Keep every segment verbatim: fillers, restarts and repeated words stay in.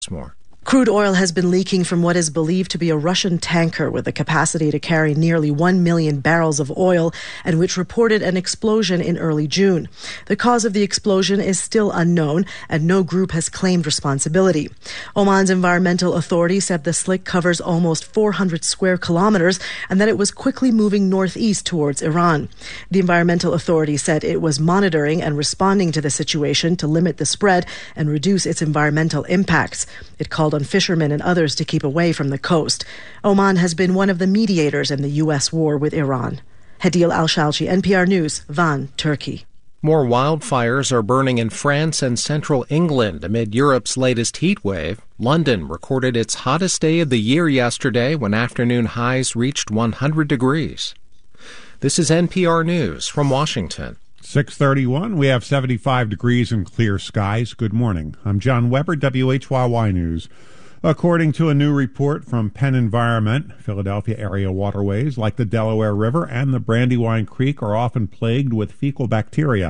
reports more. Crude oil has been leaking from what is believed to be a Russian tanker with the capacity to carry nearly one million barrels of oil and which reported an explosion in early June. The cause of the explosion is still unknown and no group has claimed responsibility. Oman's environmental authority said the slick covers almost four hundred square kilometers and that it was quickly moving northeast towards Iran. The environmental authority said it was monitoring and responding to the situation to limit the spread and reduce its environmental impacts. It called on fishermen and others to keep away from the coast. Oman has been one of the mediators in the U S war with Iran. Hadil Al-Shalchi, N P R News, Van, Turkey. More wildfires are burning in France and central England amid Europe's latest heat wave. London recorded its hottest day of the year yesterday when afternoon highs reached one hundred degrees. This is N P R News from Washington. six thirty-one, we have seventy-five degrees and clear skies. Good morning. I'm John Weber, W H Y Y News. According to a new report from Penn Environment, Philadelphia area waterways like the Delaware River and the Brandywine Creek are often plagued with fecal bacteria.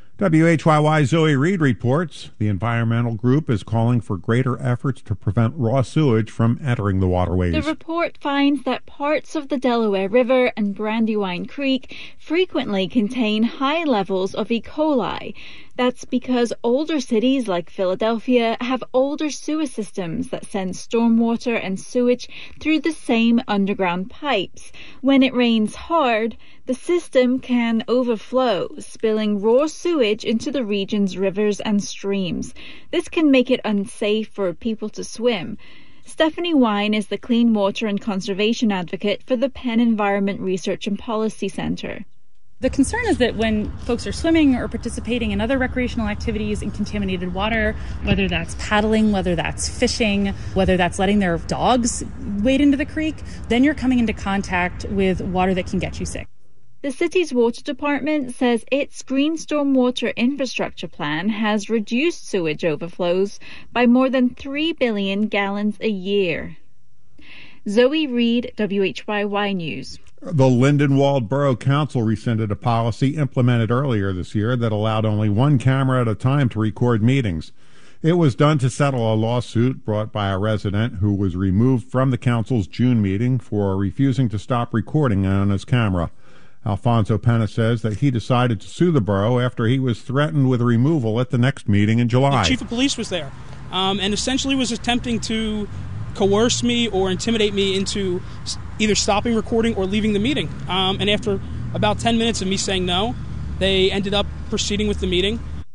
W H Y Y Zoe Reed reports the environmental group is calling for greater efforts to prevent raw sewage from entering the waterways. The report finds that parts of the Delaware River and Brandywine Creek frequently contain high levels of E. coli. That's because older cities like Philadelphia have older sewer systems that send stormwater and sewage through the same underground pipes. When it rains hard, the system can overflow, spilling raw sewage into the region's rivers and streams. This can make it unsafe for people to swim. Stephanie Wine is the Clean Water and Conservation Advocate for the Penn Environment Research and Policy Center. The concern is that when folks are swimming or participating in other recreational activities in contaminated water, whether that's paddling, whether that's fishing, whether that's letting their dogs wade into the creek, then you're coming into contact with water that can get you sick. The city's water department says its Green Stormwater Infrastructure Plan has reduced sewage overflows by more than three billion gallons a year. Zoe Reed, W H Y Y News. The Lindenwold Borough Council rescinded a policy implemented earlier this year that allowed only one camera at a time to record meetings. It was done to settle a lawsuit brought by a resident who was removed from the council's June meeting for refusing to stop recording on his camera. Alfonso Pena says that he decided to sue the borough after he was threatened with removal at the next meeting in July. The chief of police was there um, and essentially was attempting to coerce me or intimidate me into either stopping recording or leaving the meeting. Um, and after about ten minutes of me saying no, they ended up proceeding with the meeting.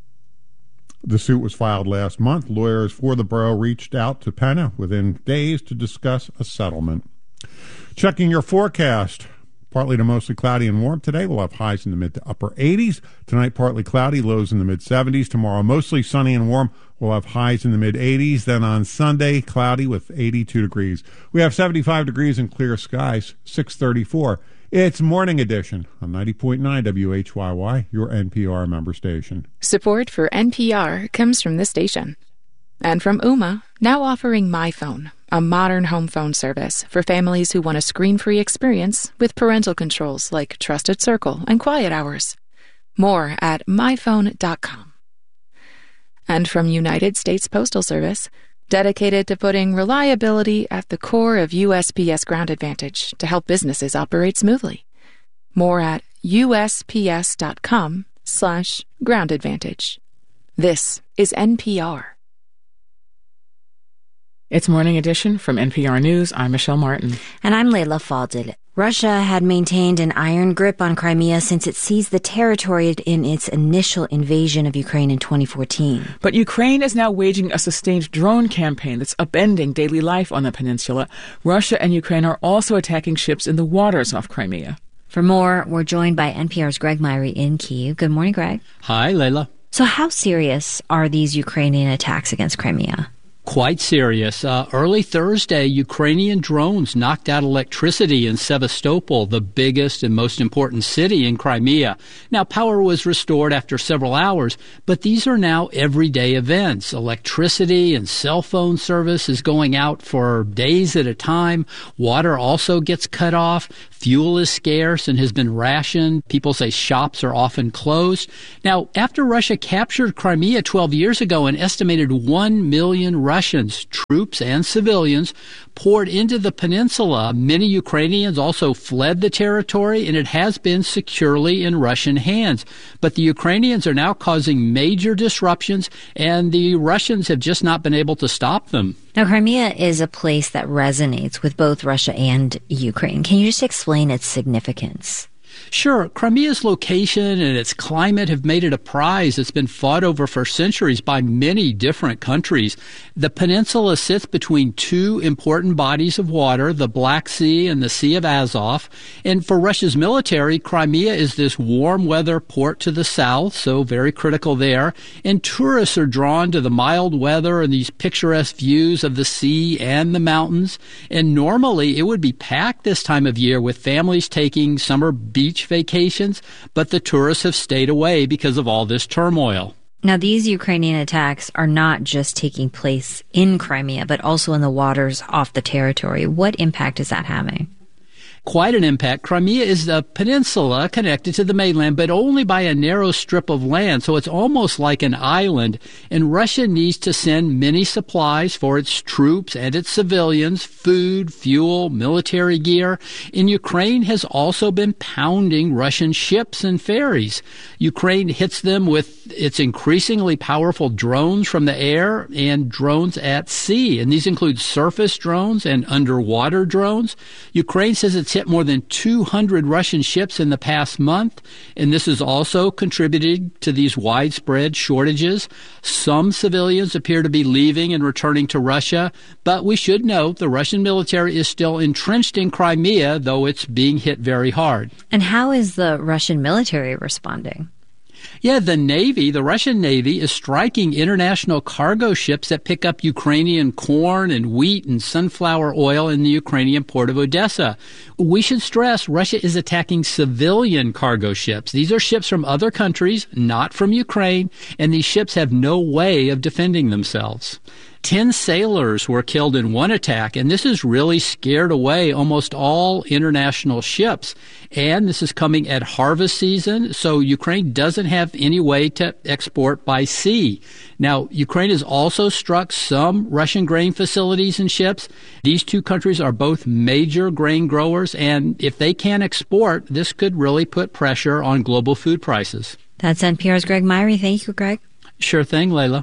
The suit was filed last month. Lawyers for the borough reached out to Pena within days to discuss a settlement. Checking your forecast. Partly to mostly cloudy and warm. Today we'll have highs in the mid to upper eighties. Tonight partly cloudy, lows in the mid seventies. Tomorrow mostly sunny and warm. We'll have highs in the mid eighties. Then on Sunday, cloudy with eighty-two degrees. We have seventy-five degrees and clear skies, six thirty-four. It's Morning Edition on ninety point nine W H Y Y, your N P R member station. Support for N P R comes from this station. And from Ooma, now offering MyPhone, a modern home phone service for families who want a screen-free experience with parental controls like Trusted Circle and Quiet Hours. More at my phone dot com. And from United States Postal Service, dedicated to putting reliability at the core of U S P S Ground Advantage to help businesses operate smoothly. More at U S P S dot com slash ground advantage. This is N P R. It's Morning Edition from N P R News. I'm Michelle Martin. And I'm Layla Fadil. Russia had maintained an iron grip on Crimea since it seized the territory in its initial invasion of Ukraine in twenty fourteen. But Ukraine is now waging a sustained drone campaign that's upending daily life on the peninsula. Russia and Ukraine are also attacking ships in the waters off Crimea. For more, we're joined by N P R's Greg Myrie in Kyiv. Good morning, Greg. Hi, Layla. So how serious are these Ukrainian attacks against Crimea? Quite serious. Uh, early Thursday, Ukrainian drones knocked out electricity in Sevastopol, the biggest and most important city in Crimea. Now, power was restored after several hours, but these are now everyday events. Electricity and cell phone service is going out for days at a time. Water also gets cut off. Fuel is scarce and has been rationed. People say shops are often closed. Now, after Russia captured Crimea twelve years ago, an estimated one million Russians, troops and civilians, poured into the peninsula. Many Ukrainians also fled the territory, and it has been securely in Russian hands. But the Ukrainians are now causing major disruptions, and the Russians have just not been able to stop them. Now, Crimea is a place that resonates with both Russia and Ukraine. Can you just explain its significance? Sure. Crimea's location and its climate have made it a prize that's been fought over for centuries by many different countries. The peninsula sits between two important bodies of water, the Black Sea and the Sea of Azov. And for Russia's military, Crimea is this warm weather port to the south, so very critical there. And tourists are drawn to the mild weather and these picturesque views of the sea and the mountains. And normally it would be packed this time of year with families taking summer beach vacations, but the tourists have stayed away because of all this turmoil. Now, these Ukrainian attacks are not just taking place in Crimea, but also in the waters off the territory. What impact is that having? Quite an impact. Crimea is a peninsula connected to the mainland, but only by a narrow strip of land, so it's almost like an island. And Russia needs to send many supplies for its troops and its civilians, food, fuel, military gear. And Ukraine has also been pounding Russian ships and ferries. Ukraine hits them with its increasingly powerful drones from the air and drones at sea. And these include surface drones and underwater drones. Ukraine says it's hit more than two hundred Russian ships in the past month, and this has also contributed to these widespread shortages. Some civilians appear to be leaving and returning to Russia, but we should note the Russian military is still entrenched in Crimea, though it's being hit very hard. And how is the Russian military responding? Yeah, the Navy, the Russian Navy, is striking international cargo ships that pick up Ukrainian corn and wheat and sunflower oil in the Ukrainian port of Odessa. We should stress Russia is attacking civilian cargo ships. These are ships from other countries, not from Ukraine, and these ships have no way of defending themselves. Ten sailors were killed in one attack, and this has really scared away almost all international ships. And this is coming at harvest season, so Ukraine doesn't have any way to export by sea. Now, Ukraine has also struck some Russian grain facilities and ships. These two countries are both major grain growers, and if they can't export, this could really put pressure on global food prices. That's N P R's Greg Myrie. Thank you, Greg. Sure thing, Layla.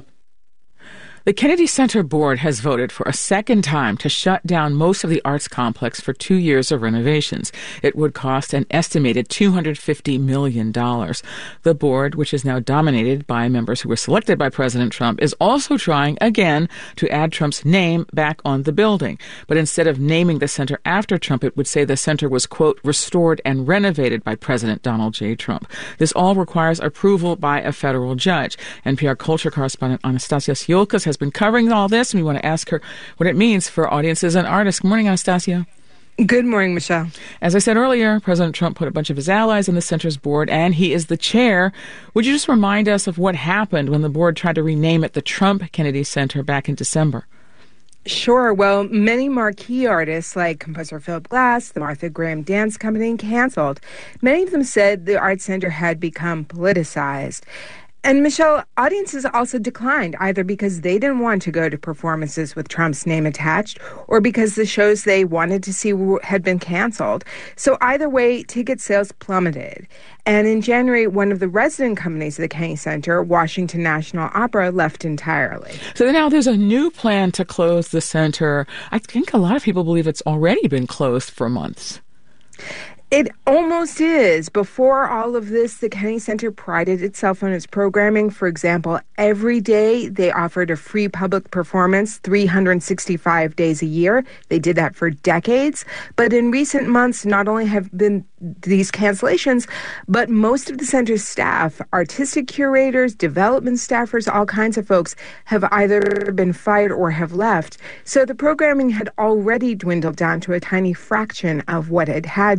The Kennedy Center Board has voted for a second time to shut down most of the arts complex for two years of renovations. It would cost an estimated two hundred fifty million dollars. The board, which is now dominated by members who were selected by President Trump, is also trying again to add Trump's name back on the building. But instead of naming the center after Trump, it would say the center was, quote, restored and renovated by President Donald J. Trump. This all requires approval by a federal judge. N P R culture correspondent Anastasia Siolkas has been covering all this, and we want to ask her what it means for audiences and artists. Good morning, Anastasia. Good morning, Michelle. As I said earlier, President Trump put a bunch of his allies on the center's board, and he is the chair. Would you just remind us of what happened when the board tried to rename it the Trump Kennedy Center back in December? Sure. Well, many marquee artists like composer Philip Glass, the Martha Graham Dance Company, canceled. Many of them said the Art Center had become politicized. And Michelle, audiences also declined, either because they didn't want to go to performances with Trump's name attached or because the shows they wanted to see had been canceled. So either way, ticket sales plummeted. And in January, one of the resident companies of the Kennedy Center, Washington National Opera, left entirely. So now there's a new plan to close the center. I think a lot of people believe it's already been closed for months. It almost is. Before all of this, the Kennedy Center prided itself on its programming. For example, every day they offered a free public performance three hundred sixty-five days a year. They did that for decades. But in recent months, not only have been these cancellations, but most of the center's staff, artistic curators, development staffers, all kinds of folks have either been fired or have left. So the programming had already dwindled down to a tiny fraction of what it had been.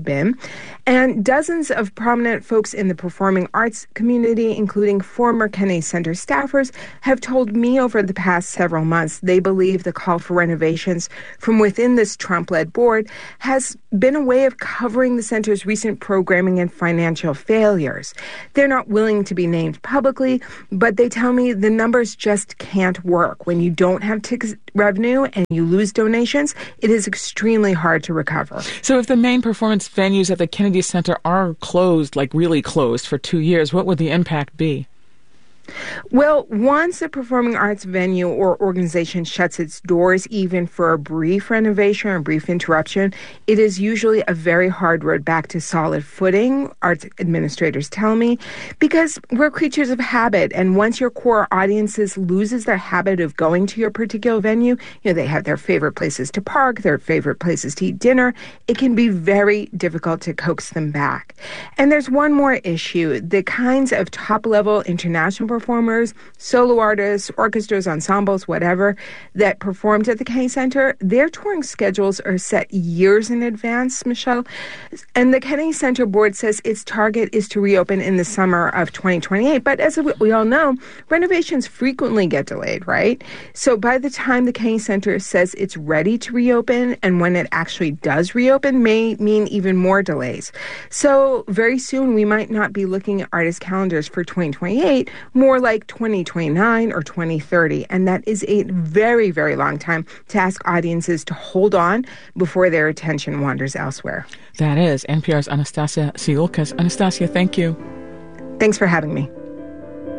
And dozens of prominent folks in the performing arts community, including former Kennedy Center staffers, have told me over the past several months they believe the call for renovations from within this Trump-led board has been a way of covering the center's recent programming and financial failures. They're not willing to be named publicly, but they tell me the numbers just can't work. When you don't have ticket revenue and you lose donations, it is extremely hard to recover. So if the main performance venues at the Kennedy Center are closed, like really closed for two years, what would the impact be? Well, once a performing arts venue or organization shuts its doors, even for a brief renovation or a brief interruption, it is usually a very hard road back to solid footing, arts administrators tell me, because we're creatures of habit. And once your core audiences loses their habit of going to your particular venue, you know, they have their favorite places to park, their favorite places to eat dinner, it can be very difficult to coax them back. And there's one more issue. The kinds of top-level international performers, solo artists, orchestras, ensembles, whatever, that performed at the Kennedy Center, their touring schedules are set years in advance, Michelle. And the Kennedy Center board says its target is to reopen in the summer of twenty twenty-eight. But as we all know, renovations frequently get delayed, right? So by the time the Kennedy Center says it's ready to reopen, and when it actually does reopen, may mean even more delays. So very soon we might not be looking at artist calendars for twenty twenty-eight, more like twenty twenty-nine or twenty thirty. And that is a very, very long time to ask audiences to hold on before their attention wanders elsewhere. That is N P R's Anastasia Siolkas. Anastasia, thank you. Thanks for having me.